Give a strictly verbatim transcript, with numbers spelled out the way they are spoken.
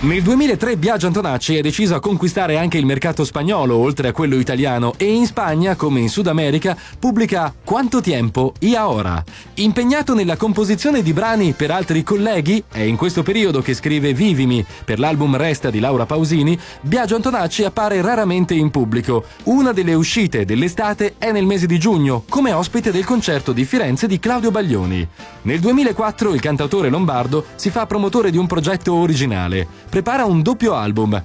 Nel duemilatré Biagio Antonacci è deciso a conquistare anche il mercato spagnolo, oltre a quello italiano, e in Spagna, come in Sud America, pubblica Quanto Tiempo y Ahora. Impegnato nella composizione di brani per altri colleghi, è in questo periodo che scrive Vivimi per l'album Resta di Laura Pausini. Biagio Antonacci appare raramente in pubblico. Una delle uscite dell'estate è nel mese di giugno, come ospite del concerto di Firenze di Claudio Baglioni. Nel duemilaquattro il cantautore lombardo si fa promotore di un progetto originale. Prepara un doppio album,